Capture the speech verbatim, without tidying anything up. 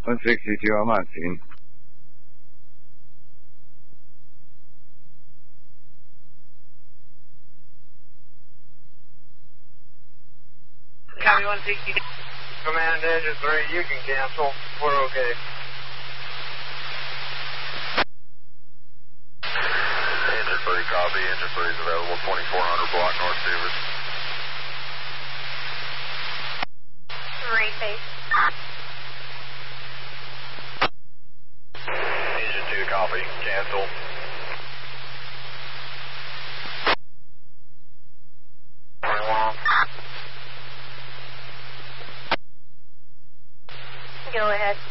one sixty-two, I'm on scene. Copy one sixty-two. Command Engine three, you can cancel. We're okay. Engine three, copy. Engine three is available. twenty-four hundred block North Davis. Three face. Engine two, copy. Cancel. Go ahead.